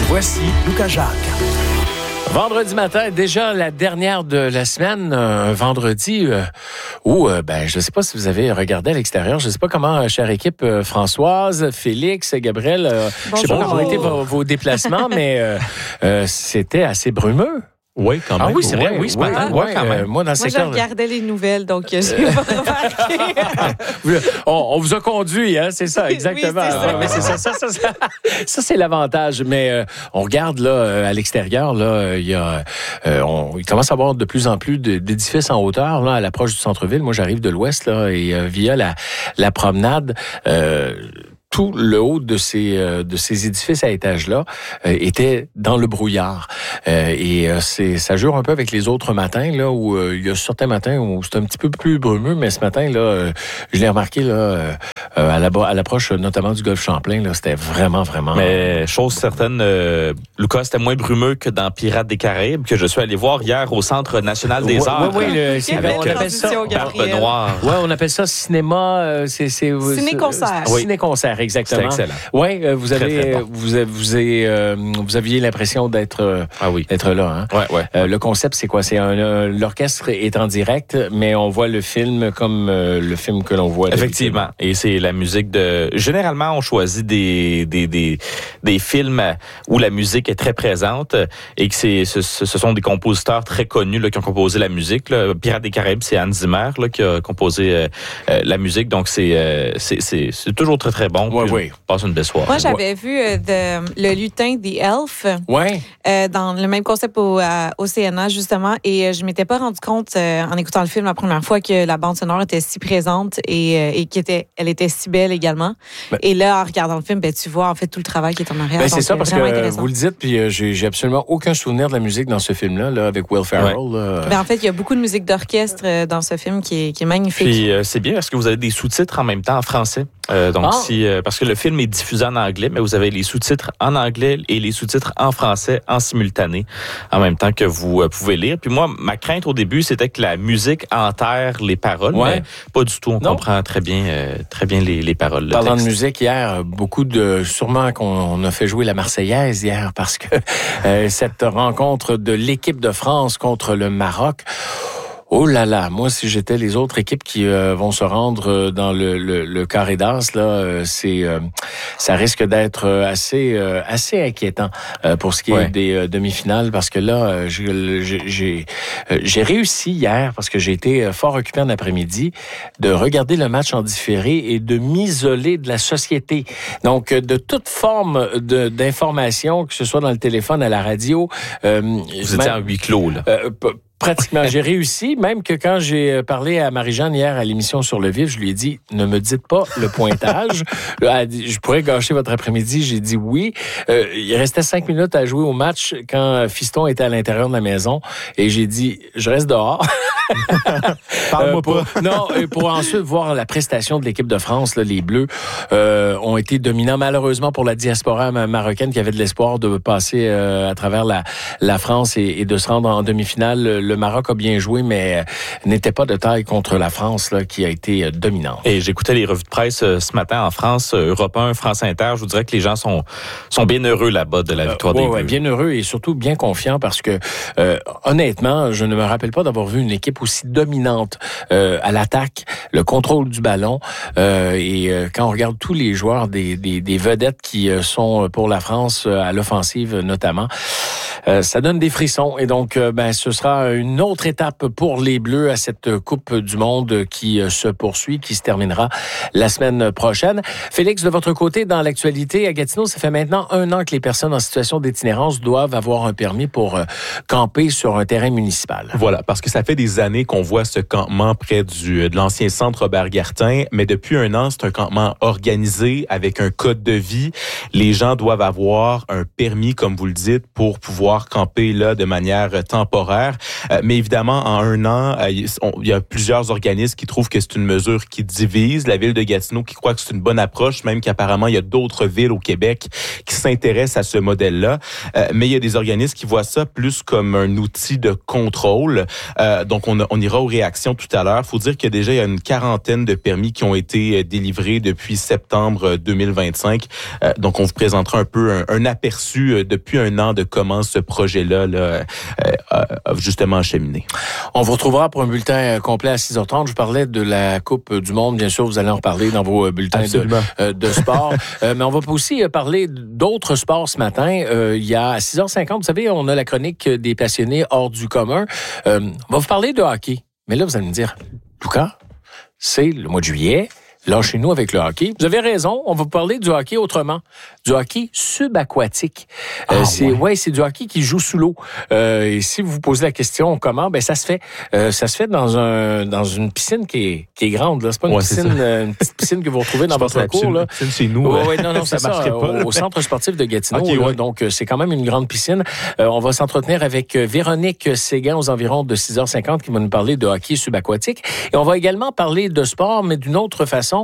Voici Lucas Jacques. Vendredi matin, déjà la dernière de la semaine, vendredi où, je ne sais pas si vous avez regardé à l'extérieur, je ne sais pas comment, chère équipe, Françoise, Félix, Gabriel, je ne sais pas comment ont été vos déplacements, mais c'était assez brumeux. Oui, quand même. Ah oui, c'est vrai, oui, ce matin. Ouais, quand même. Moi, dans le secteur... je regardais les nouvelles, donc j'ai pas remarqué. on vous a conduit, hein, c'est ça, exactement. Oui, c'est ça. Mais c'est ça, c'est l'avantage. Mais on regarde là à l'extérieur, là, il commence à y avoir de plus en plus d'édifices en hauteur là, à l'approche du centre-ville. Moi, j'arrive de l'ouest là, et via la promenade. Tout le haut de ces édifices à étages-là était dans le brouillard. Ça jure un peu avec les autres matins, là, où il y a certains matins où c'est un petit peu plus brumeux, mais ce matin, là, je l'ai remarqué, là, à l'approche notamment du golfe Champlain, là, c'était vraiment... Mais chose certaine, Lucas, c'était moins brumeux que dans Pirates des Caraïbes, que je suis allé voir hier au Centre national des arts. Oui, on appelle ça Barbe Noire. Oui, on appelle ça cinéma... Ciné-concert. Ciné-concert, exactement. C'était excellent. Oui, vous aviez l'impression d'être là. Hein? Ouais. Le concept, c'est quoi? L'orchestre est en direct, mais on voit le film comme le film que l'on voit. Effectivement. Et c'est la musique de... Généralement, on choisit des films où la musique est très présente et que ce sont des compositeurs très connus là, qui ont composé la musique. Là. Pirates des Caraïbes, c'est Hans Zimmer là, qui a composé la musique. Donc, c'est toujours très, très bon. Oui. Passe une belle soirée. Moi, j'avais vu le lutin The Elf dans le même concept au CNA, justement, et je m'étais pas rendu compte en écoutant le film la première fois que la bande sonore était si présente et elle était si belle également. Et là, en regardant le film, tu vois en fait tout le travail qui est en arrière. C'est ça, parce que vous le dites, puis j'ai absolument aucun souvenir de la musique dans ce film-là, là, avec Will Ferrell. Ouais. En fait, il y a beaucoup de musique d'orchestre dans ce film qui est magnifique. Puis c'est bien parce que vous avez des sous-titres en même temps en français. Parce que le film est diffusé en anglais, mais vous avez les sous-titres en anglais et les sous-titres en français en simultané, en même temps que vous pouvez lire. Puis moi, ma crainte au début, c'était que la musique enterre les paroles, mais pas du tout. On comprend très bien les paroles. Parlant de musique, hier, sûrement qu'on a fait jouer la Marseillaise hier, parce que cette rencontre de l'équipe de France contre le Maroc... Oh là là, moi, si j'étais les autres équipes qui vont se rendre dans le carré d'as, là, ça risque d'être assez inquiétant pour ce qui est des demi-finales, parce que là, j'ai réussi hier, parce que j'ai été fort occupé en après-midi, de regarder le match en différé et de m'isoler de la société. Donc, de toute forme d'information, que ce soit dans le téléphone, à la radio. Vous étiez en huis clos, là. Pratiquement. J'ai réussi, même que quand j'ai parlé à Marie-Jeanne hier à l'émission Sur le Vif, je lui ai dit, ne me dites pas le pointage. Elle a dit, je pourrais gâcher votre après-midi. J'ai dit oui. Il restait 5 minutes à jouer au match quand Fiston était à l'intérieur de la maison. Et j'ai dit, je reste dehors. Parle-moi pas. Non, pour ensuite voir la prestation de l'équipe de France. Là, les Bleus ont été dominants, malheureusement, pour la diaspora marocaine qui avait de l'espoir de passer à travers la France et de se rendre en demi-finale. Le Maroc a bien joué, mais n'était pas de taille contre la France, là, qui a été dominante. Et j'écoutais les revues de presse ce matin en France, Europe 1, France Inter. Je vous dirais que les gens sont bien heureux là-bas de la victoire des Bleus. Bien heureux et surtout bien confiants, parce que honnêtement, je ne me rappelle pas d'avoir vu une équipe aussi dominante à l'attaque, le contrôle du ballon. Quand on regarde tous les joueurs des vedettes qui sont pour la France à l'offensive notamment, ça donne des frissons. Et donc, ce sera une autre étape pour les Bleus à cette Coupe du Monde qui se poursuit, qui se terminera la semaine prochaine. Félix, de votre côté, dans l'actualité, à Gatineau, ça fait maintenant 1 an que les personnes en situation d'itinérance doivent avoir un permis pour camper sur un terrain municipal. Voilà, parce que ça fait des années qu'on voit ce campement près de l'ancien centre Robert-Gartin, mais depuis 1 an, c'est un campement organisé avec un code de vie. Les gens doivent avoir un permis, comme vous le dites, pour pouvoir camper là de manière temporaire. Mais évidemment, en un an, il y a plusieurs organismes qui trouvent que c'est une mesure qui divise. La ville de Gatineau qui croit que c'est une bonne approche, même qu'apparemment, il y a d'autres villes au Québec qui s'intéressent à ce modèle-là. Mais il y a des organismes qui voient ça plus comme un outil de contrôle. Donc, on ira aux réactions tout à l'heure. Il faut dire qu'il y a déjà une quarantaine de permis qui ont été délivrés depuis septembre 2025. Donc, on vous présentera un peu un aperçu depuis un an de comment ce projet-là a justement cheminé. On vous retrouvera pour un bulletin complet à 6h30. Je vous parlais de la Coupe du Monde. Bien sûr, vous allez en reparler dans vos bulletins de sport. Mais on va aussi parler d'autres sports ce matin. Il y a à 6h50, vous savez, on a la chronique des passionnés hors du commun. On va vous parler de hockey. Mais là, vous allez me dire, Luca, c'est le mois de juillet. Lâchez-nous avec le hockey. Vous avez raison, on va vous parler du hockey autrement. Du hockey subaquatique. C'est du hockey qui joue sous l'eau. Et si vous vous posez la question comment, ça se fait. Ça se fait dans une piscine qui est grande. Là. C'est pas une une petite piscine que vous retrouvez dans votre cours. Là. Piscine chez nous. Non, c'est ça. Au centre sportif de Gatineau. Donc, c'est quand même une grande piscine. On va s'entretenir avec Véronique Séguin aux environs de 6h50 qui va nous parler de hockey subaquatique. Et on va également parler de sport, mais d'une autre façon,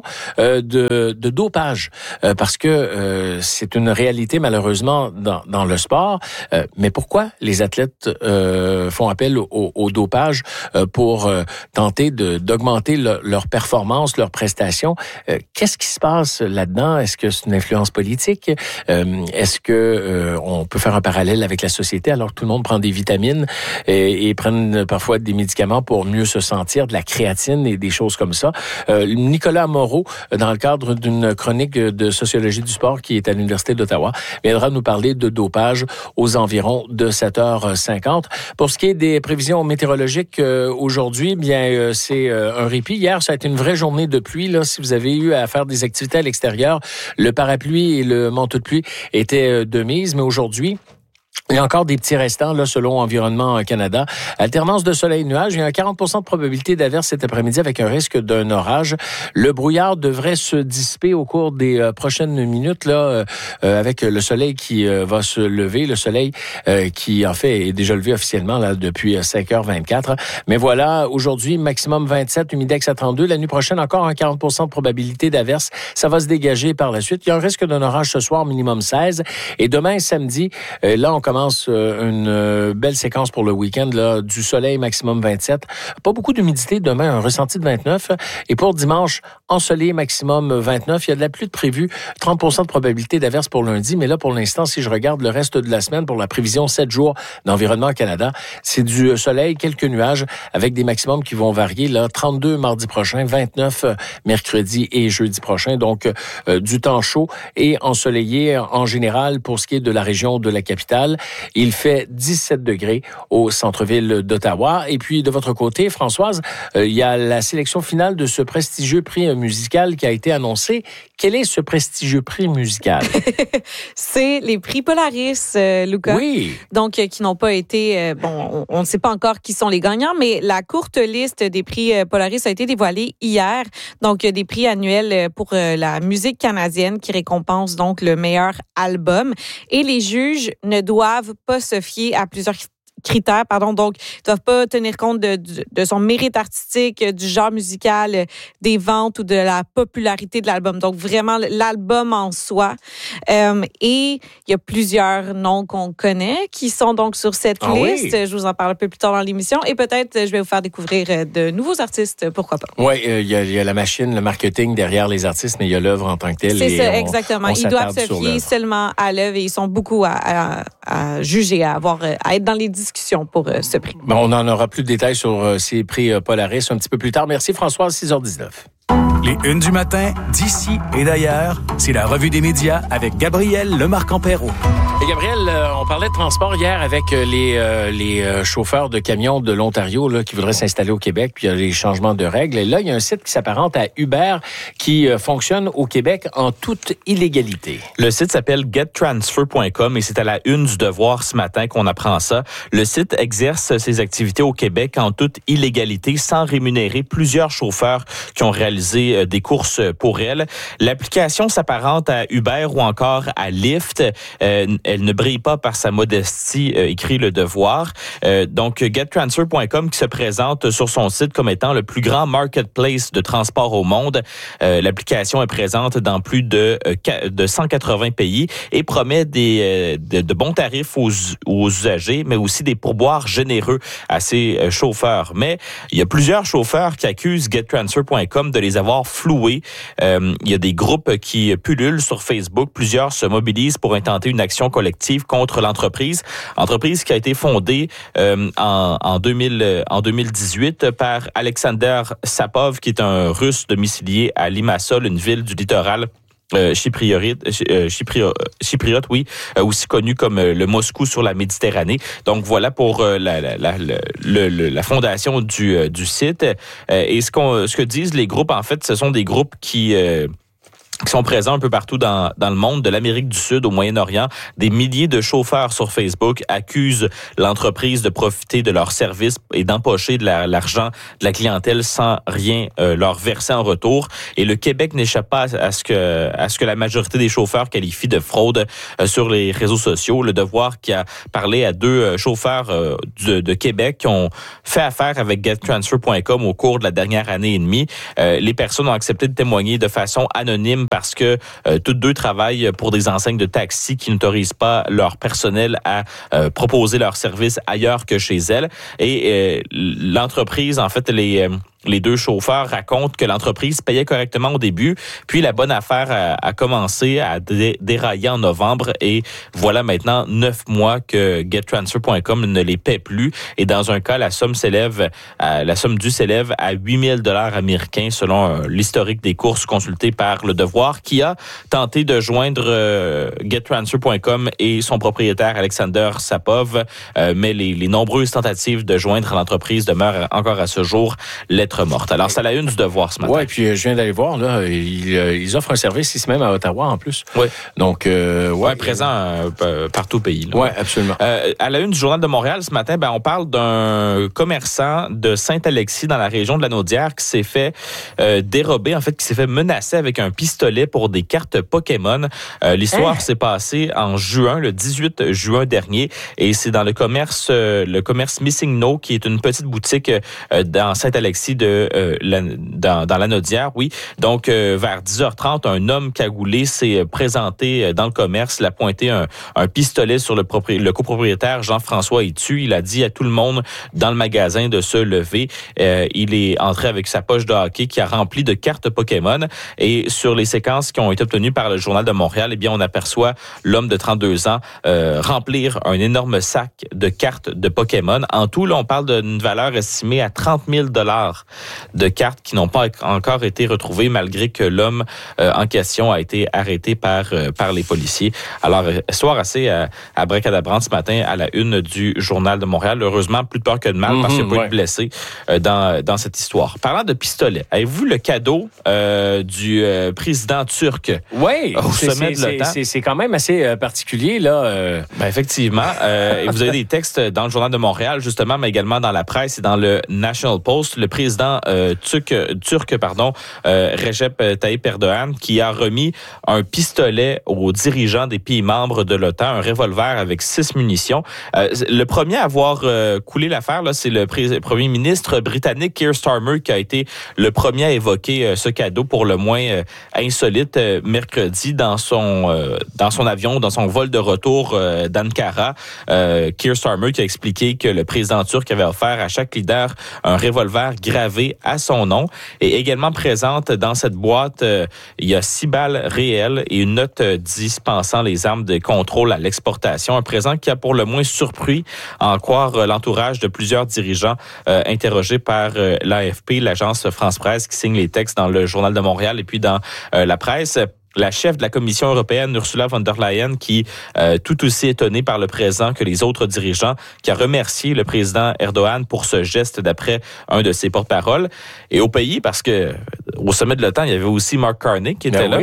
de dopage. Parce que c'est une réalité, malheureusement, dans le sport. Mais pourquoi les athlètes font appel au dopage pour tenter d'augmenter leur performance, leurs prestations? Qu'est-ce qui se passe là-dedans? Est-ce que c'est une influence politique? Est-ce que on peut faire un parallèle avec la société alors que tout le monde prend des vitamines et prennent parfois des médicaments pour mieux se sentir, de la créatine et des choses comme ça? Nicolas Moreau, dans le cadre d'une chronique de sociologie du sport qui est à l'Université d'Ottawa, viendra nous parler de dopage aux environs de 7h50. Pour ce qui est des prévisions météorologiques aujourd'hui, c'est un répit. Hier, ça a été une vraie journée de pluie. Là, si vous avez eu à faire des activités à l'extérieur, le parapluie et le manteau de pluie étaient de mise, mais aujourd'hui, il y a encore des petits restants, là, selon Environnement Canada. Alternance de soleil et nuages. Il y a 40% de probabilité d'averse cet après-midi avec un risque d'un orage. Le brouillard devrait se dissiper au cours des prochaines minutes, là, avec le soleil qui va se lever. Le soleil qui, en fait, est déjà levé officiellement, là, depuis 5h24. Mais voilà, aujourd'hui, maximum 27, humidex à 32. La nuit prochaine, encore un 40% de probabilité d'averse. Ça va se dégager par la suite. Il y a un risque d'un orage ce soir, minimum 16. Et demain, samedi, là, on commence une belle séquence pour le week-end, là, du soleil maximum 27. Pas beaucoup d'humidité demain, un ressenti de 29. Et pour dimanche, ensoleillé maximum 29. Il y a de la pluie de prévue, 30% de probabilité d'averse pour lundi. Mais là, pour l'instant, si je regarde le reste de la semaine pour la prévision 7 jours d'Environnement Canada, c'est du soleil, quelques nuages avec des maximums qui vont varier. Là, 32 mardi prochain, 29 mercredi et jeudi prochain. Donc, du temps chaud et ensoleillé en général pour ce qui est de la région de la capitale. Il fait 17 degrés au centre-ville d'Ottawa. Et puis, de votre côté, Françoise, il y a la sélection finale de ce prestigieux prix musical qui a été annoncé. Quel est ce prestigieux prix musical? C'est les prix Polaris, Luca. Oui. Donc, qui n'ont pas été... on ne sait pas encore qui sont les gagnants, mais la courte liste des prix Polaris a été dévoilée hier. Donc, des prix annuels pour la musique canadienne qui récompense donc le meilleur album. Et les juges ne doivent pas se fier à plusieurs critères, donc ils doivent pas tenir compte de son mérite artistique, du genre musical, des ventes ou de la popularité de l'album. Donc vraiment l'album en soi. Et il y a plusieurs noms qu'on connaît qui sont donc sur cette liste. Oui. Je vous en parle un peu plus tard dans l'émission et peut-être je vais vous faire découvrir de nouveaux artistes, pourquoi pas. Oui, il y a la machine, le marketing derrière les artistes, mais il y a l'œuvre en tant que telle. C'est ça, exactement. Ils doivent se fier seulement à l'œuvre et ils sont beaucoup à juger, à être dans les discussions pour ce prix. On en aura plus de détails sur ces prix Polaris un petit peu plus tard. Merci Françoise, 6h19. Les Unes du matin, d'ici et d'ailleurs, c'est la revue des médias avec Gabriel Lemarquand-Perrault. Et Gabriel, on parlait de transport hier avec les chauffeurs de camions de l'Ontario là, qui voudraient s'installer au Québec, puis il y a les changements de règles. Et là, il y a un site qui s'apparente à Uber qui fonctionne au Québec en toute illégalité. Le site s'appelle gettransfer.com et c'est à la une du Devoir ce matin qu'on apprend ça. Le site exerce ses activités au Québec en toute illégalité sans rémunérer plusieurs chauffeurs qui ont réalisé des courses pour elle. L'application s'apparente à Uber ou encore à Lyft. Elle elle ne brille pas par sa modestie, écrit Le Devoir. Donc, GetTransfer.com qui se présente sur son site comme étant le plus grand marketplace de transport au monde. L'application est présente dans plus de 180 pays et promet de bons tarifs aux usagers, mais aussi des pourboires généreux à ses chauffeurs. Mais il y a plusieurs chauffeurs qui accusent GetTransfer.com de les avoir floués. Il y a des groupes qui pullulent sur Facebook. Plusieurs se mobilisent pour intenter une action collective contre l'entreprise. Entreprise qui a été fondée en 2018 par Alexander Sapov, qui est un Russe domicilié à Limassol, une ville du littoral chypriote, oui, aussi connu comme le Moscou sur la Méditerranée. Donc voilà pour la fondation du site. Et ce que disent les groupes, en fait, ce sont des groupes qui sont présents un peu partout dans le monde, de l'Amérique du Sud au Moyen-Orient. Des milliers de chauffeurs sur Facebook accusent l'entreprise de profiter de leurs services et d'empocher de l'argent de la clientèle sans rien leur verser en retour. Et le Québec n'échappe pas à ce que la majorité des chauffeurs qualifient de fraude sur les réseaux sociaux. Le Devoir qui a parlé à 2 chauffeurs de Québec qui ont fait affaire avec GetTransfer.com au cours de la dernière année et demie. Les personnes ont accepté de témoigner de façon anonyme parce que toutes 2 travaillent pour des enseignes de taxi qui n'autorisent pas leur personnel à proposer leurs services ailleurs que chez elles. Et l'entreprise, en fait, les 2 chauffeurs racontent que l'entreprise payait correctement au début, puis la bonne affaire a commencé à dérailler en novembre et voilà maintenant 9 mois que GetTransfer.com ne les paie plus et dans un cas, la somme due s'élève à 8 000 $ américains selon l'historique des courses consultées par Le Devoir qui a tenté de joindre GetTransfer.com et son propriétaire Alexander Sapov, mais les nombreuses tentatives de joindre l'entreprise demeurent encore à ce jour lettre morte. Alors, c'est à la une du Devoir ce matin. Oui, puis je viens d'aller voir, là, ils offrent un service ici même à Ottawa en plus. Oui. Donc, présent partout au pays. Oui, absolument. À la une du Journal de Montréal ce matin, on parle d'un commerçant de Saint-Alexis dans la région de la Naudière qui s'est fait dérober, en fait, qui s'est fait menacer avec un pistolet pour des cartes Pokémon. L'histoire s'est passée en juin, le 18 juin dernier, et c'est dans le commerce Missing No, qui est une petite boutique dans Saint-Alexis dans la Naudière, oui. Donc, vers 10h30, un homme cagoulé s'est présenté dans le commerce. Il a pointé un pistolet sur le copropriétaire Jean-François Etu. Il a dit à tout le monde dans le magasin de se lever. Il est entré avec sa poche de hockey qui a rempli de cartes Pokémon. Et sur les séquences qui ont été obtenues par le Journal de Montréal, eh bien, on aperçoit l'homme de 32 ans remplir un énorme sac de cartes de Pokémon. En tout, là, on parle d'une valeur estimée à 30 000 $ de cartes qui n'ont pas encore été retrouvées malgré que l'homme en question a été arrêté par les policiers. Alors, histoire assez abracadabrante ce matin à la une du Journal de Montréal. Heureusement, plus de peur que de mal parce qu'il n'y a pas eu de blessés dans cette histoire. Parlant de pistolet, avez-vous vu le cadeau du président turc? Oui, au sommet de l'OTAN? C'est quand même assez particulier, là. Effectivement. Et vous avez des textes dans le Journal de Montréal, justement, mais également dans la presse et dans le National Post. Le président turc, Recep Tayyip Erdogan, qui a remis un pistolet aux dirigeants des pays membres de l'OTAN, un revolver avec 6 munitions. Le premier à avoir coulé l'affaire, là, c'est le premier ministre britannique Keir Starmer qui a été le premier à évoquer ce cadeau pour le moins insolite mercredi dans son avion, dans son vol de retour d'Ankara. Keir Starmer qui a expliqué que le président turc avait offert à chaque leader un revolver gravé à son nom et également présente dans cette boîte, il y a 6 balles réelles et une note dispensant les armes de contrôle à l'exportation. Un présent qui a pour le moins surpris à en croire l'entourage de plusieurs dirigeants interrogés par l'AFP, l'agence France-Presse qui signe les textes dans le Journal de Montréal et puis dans la presse. La chef de la Commission européenne, Ursula von der Leyen, qui tout aussi étonnée par le présent que les autres dirigeants, qui a remercié le président Erdogan pour ce geste d'après un de ses porte-paroles. Et au pays, parce que au sommet de l'OTAN, il y avait aussi Mark Carney qui était là. Oui.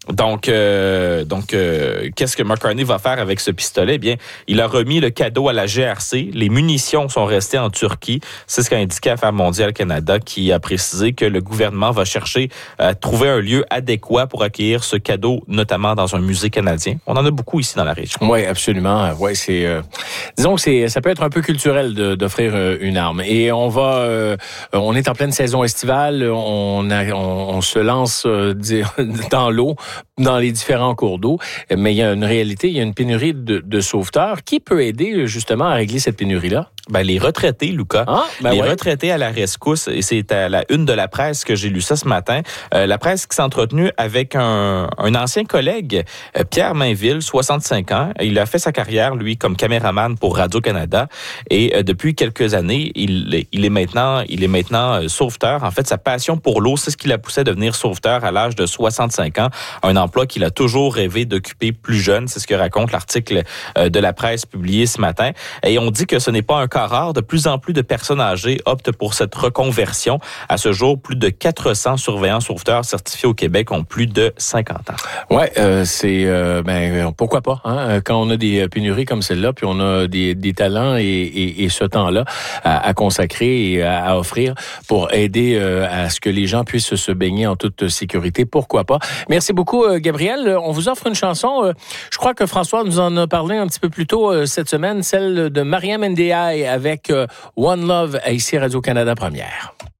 Donc, qu'est-ce que Mark Carney va faire avec ce pistolet? Eh bien, il a remis le cadeau à la GRC. Les munitions sont restées en Turquie. C'est ce qu'a indiqué Affaires mondiales Canada, qui a précisé que le gouvernement va chercher à trouver un lieu adéquat pour accueillir ce cadeau, notamment dans un musée canadien. On en a beaucoup ici dans la région. Oui, absolument. Ouais, disons que ça peut être un peu culturel d'offrir une arme. Et on est en pleine saison estivale. On se lance dans l'eau, dans les différents cours d'eau. Mais il y a une réalité, il y a une pénurie de sauveteurs. Qui peut aider justement à régler cette pénurie-là? Les retraités, Lucas. Retraités à la rescousse. Et c'est à la une de la presse que j'ai lu ça ce matin. La presse qui s'est entretenue avec un ancien collègue, Pierre Mainville, 65 ans. Il a fait sa carrière, lui, comme caméraman pour Radio-Canada. Et depuis quelques années, il est maintenant sauveteur. En fait, sa passion pour l'eau, c'est ce qui l'a poussé à devenir sauveteur à l'âge de 65 ans. Un emploi qu'il a toujours rêvé d'occuper plus jeune. C'est ce que raconte l'article de la presse publié ce matin. Et on dit que ce n'est pas un cas rare. De plus en plus de personnes âgées optent pour cette reconversion. À ce jour, plus de 400 surveillants sauveteurs certifiés au Québec ont plus de 50 ans. Ouais, pourquoi pas, hein? Quand on a des pénuries comme celle-là, puis on a des talents et ce temps-là à consacrer et à offrir pour aider à ce que les gens puissent se baigner en toute sécurité, pourquoi pas. Merci beaucoup, Gabriel. On vous offre une chanson. Je crois que François nous en a parlé un petit peu plus tôt cette semaine, celle de Mariam Ndiaye avec One Love ici Radio-Canada Première.